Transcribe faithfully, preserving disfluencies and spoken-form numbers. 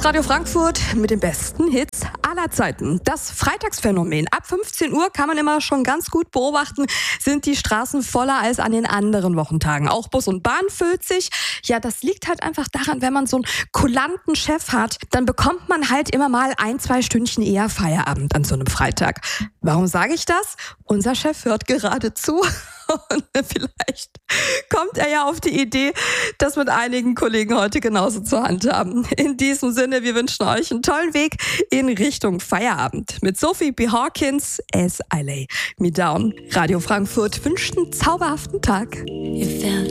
ist Radio Frankfurt mit den besten Hits aller Zeiten. Das Freitagsphänomen. Ab fünfzehn Uhr kann man immer schon ganz gut beobachten, sind die Straßen voller als an den anderen Wochentagen. Auch Bus und Bahn füllt sich. Ja, das liegt halt einfach daran, wenn man so einen kulanten Chef hat, dann bekommt man halt immer mal ein, zwei Stündchen eher Feierabend an so einem Freitag. Warum sage ich das? Unser Chef hört gerade zu. Und vielleicht kommt er ja auf die Idee, das mit einigen Kollegen heute genauso zur Hand haben. In diesem Sinne, wir wünschen euch einen tollen Weg in Richtung Feierabend. Mit Sophie B. Hawkins, As I Lay Me Down. Radio Frankfurt wünscht einen zauberhaften Tag. You felt